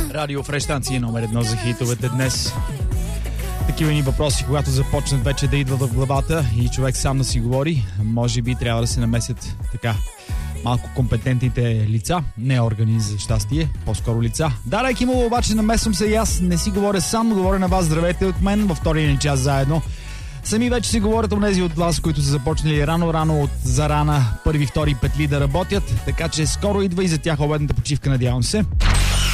Радио Фреш станция номер 1 за хитовете днес. Такива ни въпроси, когато започнат вече да идват в главата и човек сам да си говори, може би трябва да се намесят така малко компетентните лица, не органи за щастие, по-скоро лица. Да, рейки му, обаче намесвам се и аз, не си говоря сам, говоря на вас, здравейте от мен във втория ни час заедно. Сами вече си говорят онези от вас, които са започнали рано от зарана, първи, втори петли да работят, така че скоро идва и за тях обедната почивка, надявам се.